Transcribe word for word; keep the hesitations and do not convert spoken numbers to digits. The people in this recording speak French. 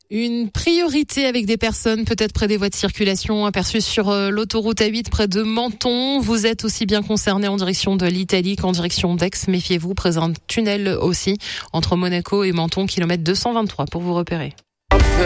Une priorité avec des personnes peut-être près des voies de circulation aperçues sur euh, l'autoroute A huit près de Menton. Vous êtes aussi bien concerné en direction de l'Italie qu'en direction d'Aix. Méfiez-vous, près d'un tunnel aussi entre Monaco et Menton, kilomètre deux cent vingt-trois pour vous repérer.